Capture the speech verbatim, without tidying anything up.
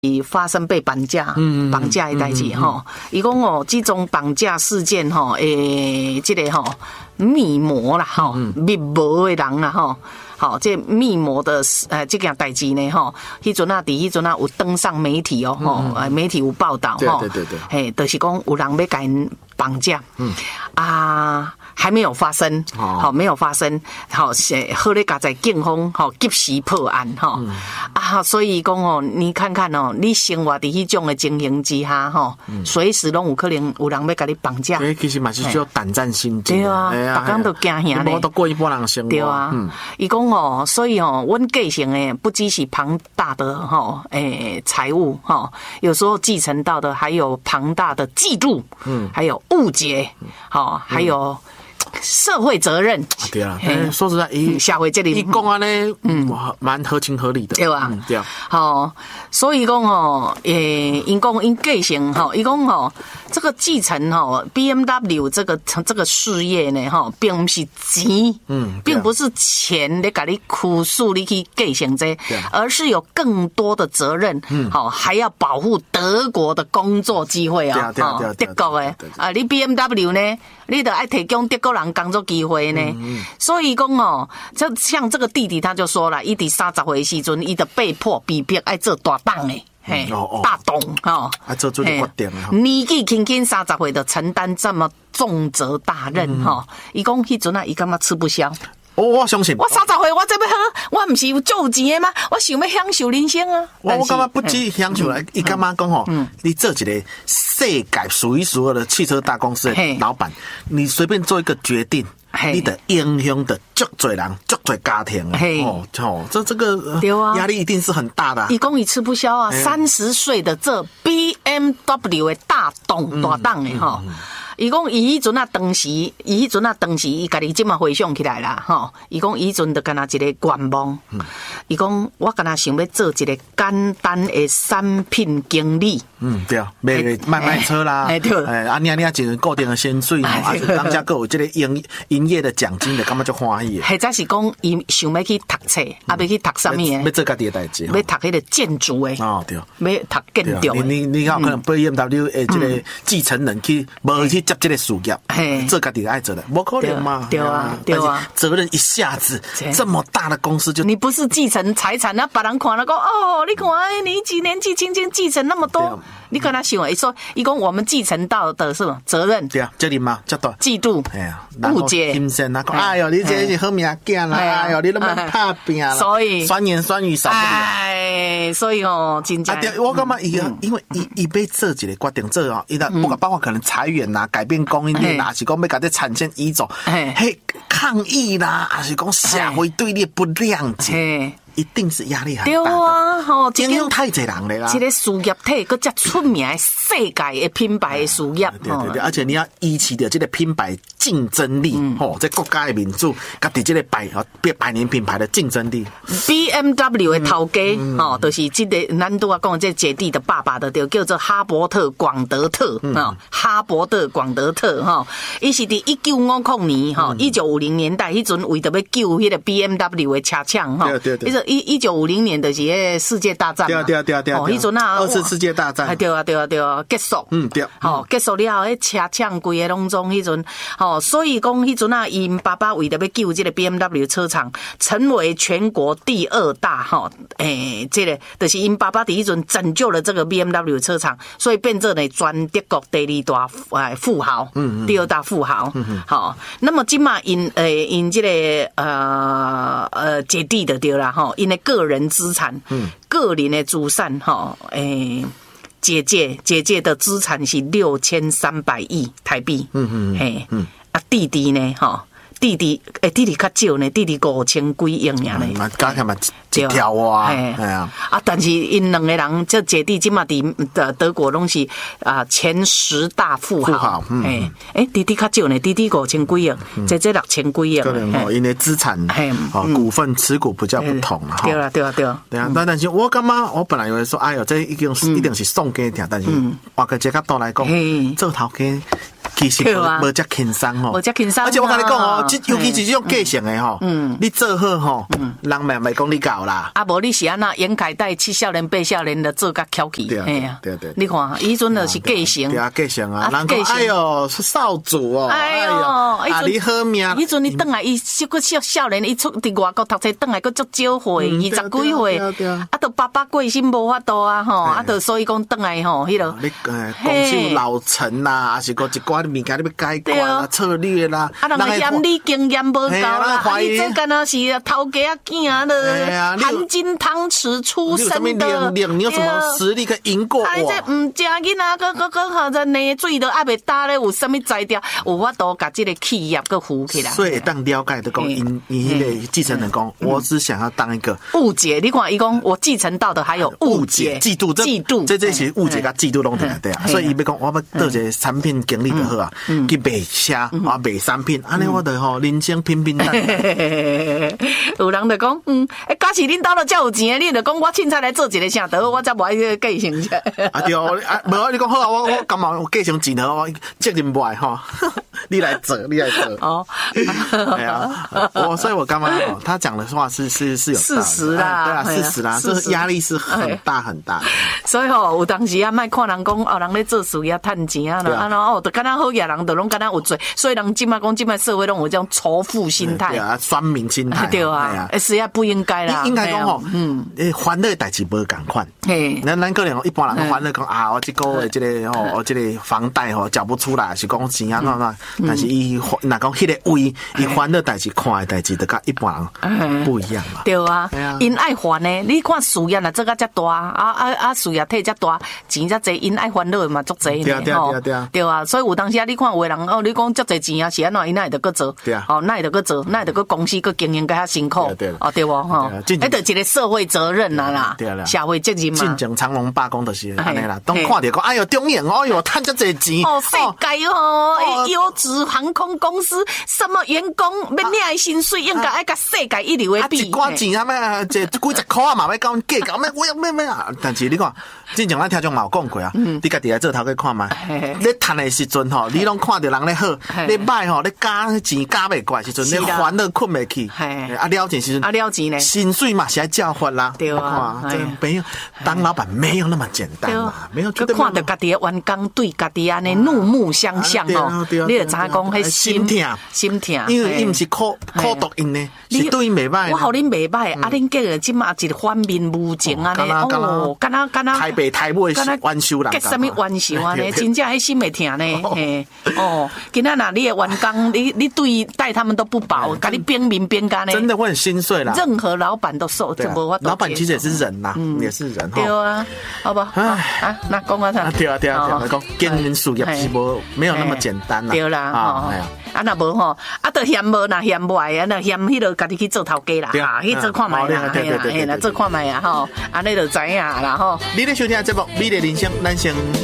发生被绑架、嗯、绑架的代志吼。伊讲哦，这种绑架事件吼，诶，这个吼密谋啦吼，密谋的人啦吼。好，这密谋的呃这件代志呢，吼，迄阵啊，伫迄阵啊有登上媒体哦，吼、嗯，呃，媒体有报道， 吼，对对对对， 嘿，就是讲有人要甲因绑架，嗯，啊，还没有发生，好、哦，没有发生，好，是好咧，家在警方吼及时破案，吼、嗯，啊，所以讲哦，你看看哦，你生活伫迄种的情形之下，吼，随、嗯、时拢有可能有人要甲你绑架， 所以其实嘛是需要胆战心惊， 对啊，大家都惊吓咧， 都过一般人生活， 对啊，伊讲。哦，所以哦，阮继承诶，不只是庞大的哈诶财务哈，有时候继承到的还有庞大的嫉妒，嗯，还有误解，好、嗯，还有社会责任。 对啊，说实在，伊社会这里伊讲安尼，嗯，蛮合情合理的， 对吧？ 嗯、对啊。 好，所以讲哦，诶，因讲因继承哈，伊讲哦，这个继承哈 ，B M W 这个这个事业呢哈，并不是钱，嗯，并不是钱来给你苦诉你去继承这，而是有更多的责任，嗯，好，还要保护德国的工作机会啊， 对啊，对啊， 德国的啊，你 B M W 呢，你得爱提供德国人工作机会呢，嗯嗯、所以讲哦，就像这个弟弟他就说了，伊伫三十岁时阵，伊就被迫逼迫爱做大党诶。嘿，大董哈， 啊，做做决定啊， 年纪轻轻三十岁的承担这么重责大任哈，伊讲迄阵啊，伊感觉吃不消。 我我相信， 我三十岁，我这要好，我不是有足有钱的吗？我想要享受人生啊！ 我我感觉不止享受来，伊感觉讲吼，你做一个世界数一数二的汽车大公司的老板，你随便做一个决定。你的影响的足多人、足多家庭哦，哦，这这个压力一定是很大的、啊。 伊讲伊吃不消啊，三十岁的这 B M W 的大董大党的哈。伊讲伊迄阵啊，当时伊迄阵啊，当时伊家己即马回想起来啦，吼！伊讲伊迄阵就干那一个愿望，伊讲我干那想要做一个简单的产品经理。 嗯，对啊，卖卖卖车啦，哎对，哎啊，你啊你啊，一固定的薪水，啊，当家各有这个营营业的奖金的，感觉就欢喜。 或者是讲伊想要去读册，啊，要去读什么的？ 要做家己的代志， 要读迄个建筑的。 哦，对， 要读建筑。 你你你看，可能 B M W 的这个继承人去无去。接这个事业，做家己爱做的，不可能嘛？ 对啊，对啊， 责任一下子这么大的公司就你不是继承财产，那别人看了讲哦，你看你几年纪轻轻继承那么多，你跟他想，伊说，伊讲我们继承到的是责任， 对啊，这里嘛，这多嫉妒，哎呀，误解， 心生啊，哎呦，你这是好命囝啦，哎呦，你那么怕拼啦， 所以酸言酸语少不了， 哎，所以哦，真正， 我感觉伊因为伊伊要做一个决定做哦，伊那不管包括可能裁员呐。改变供应链啦，是讲要把这产线移走，嘿，抗议啦，还是讲社会对你不谅解，一定是压力很大的。 对啊，吼， 影响太侪人了啦。 这个事业体，搁遮出名的世界的品牌的事业， 对对对，而且你要依起的这个品牌竞争力，吼，在国家的民主，甲伫这个百变百年品牌的竞争力。 B M W 的头家，吼，就是这个咱拄啊讲这姐弟的爸爸的，就叫做哈伯特·广德特啊，哈伯特·广德特哈，伊是伫一九五零年哈，一九五零年代迄阵为着要救迄个 B M W 的车厂哈， 对对对。 一一九五零年的是世界大战嘛， 对啊对啊对啊，哦， 迄阵啊， 二次世界大战， 对啊对啊对啊，结束， 嗯对， 好结束了后，迄车厂规个拢总迄阵，好，所以讲迄阵啊，因爸爸为了要救这个 B M W 车厂，成为全国第二大哈，诶，这个就是因爸爸第一阵拯救了这个 B M W 车厂，所以变做呢全德国第二大诶富豪，嗯，第二大富豪，嗯好，那么今嘛因诶因这个呃呃姐弟的对啦哈。因的个人资产，嗯，个人的资产哈，诶，姐姐姐姐的资产是六千三百亿台币，嗯嗯，嘿，嗯，啊弟弟呢，哈。弟弟，诶，弟弟较少呢，弟弟五千几亿尔呢， 嘛加起嘛一条啊， 哎呀，啊，但是因两个人，这姐弟今嘛伫的德国拢是啊前十大富豪，富豪，哎，诶，弟弟较少呢，弟弟五千几亿，姐姐六千几亿， 可能哦，因为资产，哦，股份持股比较不同啊， 对啦，对啦，对啦， 对啊，但但是我感觉我本来以为说，哎呦，这一定一定是送给他，但是我个这个倒来讲，做头家。 其实无无遮轻松吼， 无遮轻松。 而且我跟你讲哦，尤其是这种个性的吼，嗯，你做好吼，嗯，人咪咪讲你搞啦。 啊，无你是安那严凯带七少年八少年的做甲翘起， 对啊，对对。 你看，伊阵就是个性， 对啊，个性啊，人讲哎呦是少主哦，哎呦，啊你好命， 伊阵你等来伊小个小少年，伊出伫外国读册，等来个足少岁，二十几岁，啊，都爸爸过身无法度啊吼，啊，都所以讲等来吼，迄落。 你诶，讲起老成啦，还是讲一寡物件你要改观啦、策略啦， 啊，人个嫌你经验无够啦，啊，你这干那是头家囝啊的，含金汤匙出身的， 你有什么实力可以赢过我？ 啊，这唔食囡仔，个个个好在泥水都还袂打咧，有啥物才调？有法度甲这个企业个扶起来。 所以当了解的讲，因因迄个继承人讲，我只想要当一个误解。你看，伊讲我继承到的还有误解、 嫉妒、 嫉妒， 这这是误解甲嫉妒拢在内底啊。所以伊要讲，我要做一个产品经理就好啊，去卖车啊，卖产品，安尼我就吼人生平平淡淡。 有人就讲，嗯，哎，假使恁兜了遮有钱，你就讲我凊彩来做一个啥得，我才无爱去继承者。 啊对，啊，无你讲好啊，我我干嘛我继承钱好，我责任不爱吼，你来做，你来做。哦，哎呀，我所以我干嘛？他讲的话是是是有事实啦， 对啊，事实啦，这压力是很大很大的。 所以吼，有当时啊，莫看人讲哦，人咧做事业趁钱啊，然后哦，就敢若好嘢人，就拢敢若有罪。所以人即摆讲，即摆社会拢有这种仇富心态， 对啊，酸民心态， 对啊，是啊，不应该啦。 应该讲吼，嗯，诶，欢乐代志无共款。嘿，咱咱个人一般人欢乐讲啊，我这个月这个吼，我这个房贷吼缴不出来，是讲钱啊那那，但是伊若讲迄个位，伊欢乐代志看的代志，就甲一般人不一样嘛。 对啊，因爱还呢，你看事业啊，做甲遮大，啊啊啊，事业体遮大，钱遮济，因爱欢乐嘛，足济呢。 对啊对啊对啊， 对啊，所以有当时啊，你看有的人哦，你讲足济钱啊，是安怎，因哪会得去做？ 对啊， 哦，哪会得去做？哪会得去公司去经营较辛苦？对哦，对无吼，迄就一个社会责任啦啦， 对啦， 社会责任嘛。 进前长隆罢工就是安尼啦，当看到讲，哎哟，中影，哎哟，赚遮济钱。 哦，世界哦，优质航空公司，什么员工要领的薪水，应该爱甲世界一流的比。 一寡钱啊，咩这几十块啊嘛，要甲阮计较咩？我要咩咩啊？但是你看，之前咱听众嘛有讲过啊，你家己来做头去看嘛。你赚的时阵吼，你拢看到人咧好，你歹吼，你加钱加袂过时阵，你烦恼困袂去。啊了钱时阵， 啊了钱呢， 薪水嘛是爱照发啦。 对啊， 这没有当老板没有那么简单嘛，没有。 去看到家己的员工对家己安尼怒目相向吼，你就知影讲迄心痛心痛， 因为伊毋是苦苦毒因呢，是对因袂歹。 我互恁袂歹，啊恁今日即马一个反面无情安尼，哦，敢若敢若台北台尾冤仇人， 结什么冤仇安尼，真正迄心会痛呢。嘿，哦，今仔若你的员工，你你对待他们都不薄，甲你冰面冰干呢， 真的会很心碎啦。 任何老板都受，这无法度。 老板其实也是人呐，也是人哈。 对啊，好吧，啊，那讲啊啥？ 对啊对啊对啊，讲经营事业是无没有那么简单啦。 对啦，啊，啊那无吼，啊都嫌无那嫌坏啊，那嫌迄个家己去做头家啦，啊，去做看卖啦，嘿啦嘿啦，做看卖啊吼，安尼就知影啦吼。 你咧收听节目《美丽人生》，咱先。